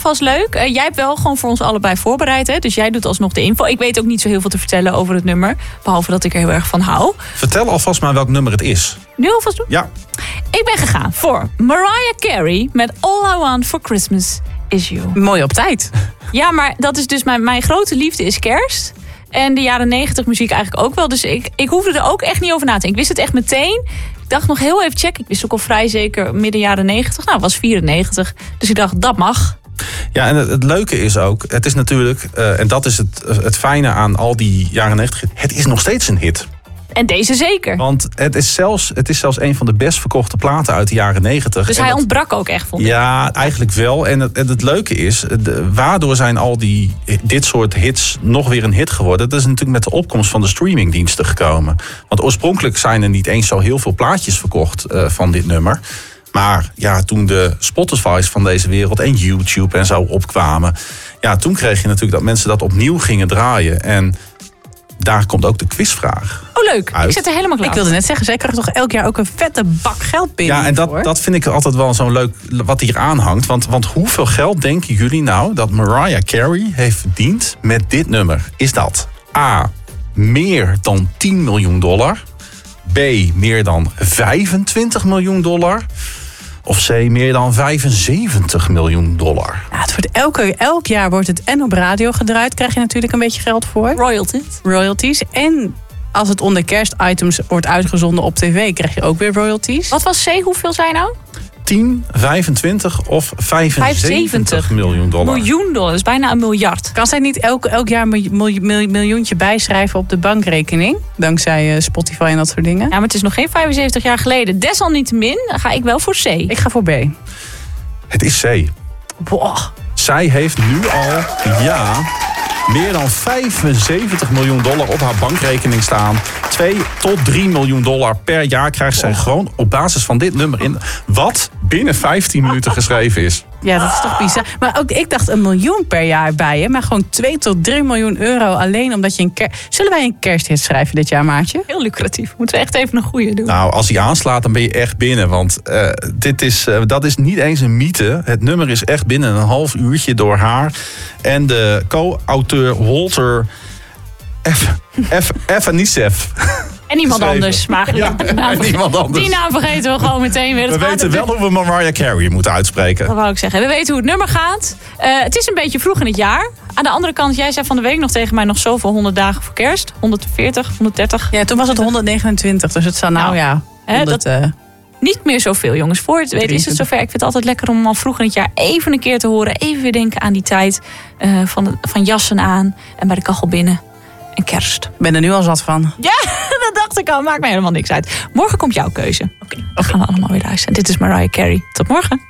was leuk. Jij hebt wel gewoon voor ons allebei voorbereid. Hè? Dus jij doet alsnog de info. Ik weet ook niet zo heel veel te vertellen over het nummer. Behalve dat ik er heel erg van hou. Vertel alvast maar welk nummer het is. Nu alvast doen? Ja. Ik ben gegaan voor Mariah Carey met All I Want for Christmas is You. Mooi op tijd. Ja, maar dat is dus mijn grote liefde is kerst. En de jaren 90 muziek eigenlijk ook wel. Dus ik hoefde er ook echt niet over na te denken. Ik wist het echt meteen. Ik dacht nog heel even checken. Ik wist ook al vrij zeker midden jaren 90. Nou, het was 94. Dus ik dacht, dat mag. Ja, en het leuke is ook, het is natuurlijk, en dat is het fijne aan al die jaren 90, het is nog steeds een hit. En deze zeker. Want het is zelfs een van de best verkochte platen uit de jaren 90. Dus hij ontbrak ook echt, vond ik. Ja, eigenlijk wel. En het leuke is, waardoor zijn al dit soort hits nog weer een hit geworden? Dat is natuurlijk met de opkomst van de streamingdiensten gekomen. Want oorspronkelijk zijn er niet eens zo heel veel plaatjes verkocht van dit nummer. Maar ja, toen de Spotify's van deze wereld en YouTube en zo opkwamen, ja, toen kreeg je natuurlijk dat mensen dat opnieuw gingen draaien. En daar komt ook de quizvraag. Oh, leuk. Uit. Ik zit er helemaal klaar. Ik wilde net zeggen, zij krijgt toch elk jaar ook een vette bak geld binnen. Ja, en dat vind ik altijd wel zo leuk wat hier aanhangt. Want hoeveel geld denken jullie nou dat Mariah Carey heeft verdiend met dit nummer? Is dat A, meer dan $10 miljoen? B, meer dan $25 miljoen? Of C, meer dan $75 miljoen? Ja, het wordt elk jaar wordt het en op radio gedraaid. Krijg je natuurlijk een beetje geld voor. Royalties. En als het onder kerstitems wordt uitgezonden op tv, krijg je ook weer royalties. Wat was C? Hoeveel zei je nou? 10, 25 of 75 miljoen dollar. Miljoen dollar, dat is bijna $1 miljard. Kan zij niet elk jaar een miljoentje bijschrijven op de bankrekening? Dankzij Spotify en dat soort dingen. Ja, maar het is nog geen 75 jaar geleden. Desalniettemin ga ik wel voor C. Ik ga voor B. Het is C. Boah. Zij heeft nu al, meer dan $75 miljoen op haar bankrekening staan. 2 tot 3 miljoen dollar per jaar krijgt zij gewoon op basis van dit nummer in. Wat binnen 15 minuten geschreven is. Ja, dat is toch bizar. Maar ook ik dacht $1 miljoen per jaar bij je. Maar gewoon 2 tot 3 miljoen euro alleen omdat je Zullen wij een kersthit schrijven dit jaar, Maartje? Heel lucratief. Moeten we echt even een goeie doen. Nou, als hij aanslaat, dan ben je echt binnen. Want dat is niet eens een mythe. Het nummer is echt binnen een half uurtje door haar. En de co-auteur Walter Evanishev. En niemand anders. Maar niemand anders. Die naam vergeten we gewoon meteen weer. We weten wel hoe we Mariah Carey moeten uitspreken. Dat wou ik zeggen. We weten hoe het nummer gaat. Het is een beetje vroeg in het jaar. Aan de andere kant, jij zei van de week nog tegen mij nog zoveel 100 dagen voor kerst. 140, 130. Ja, toen was het 129. Dus het zou niet meer zoveel, jongens. Voor het weten is het zover. Ik vind het altijd lekker om al vroeg in het jaar even een keer te horen. Even weer denken aan die tijd van jassen aan en bij de kachel binnen. En kerst. Ik ben er nu al zat van. Ja, dat dacht ik al. Maakt me helemaal niks uit. Morgen komt jouw keuze. Oké. Dan gaan we allemaal weer luisteren. Dit is Mariah Carey. Tot morgen.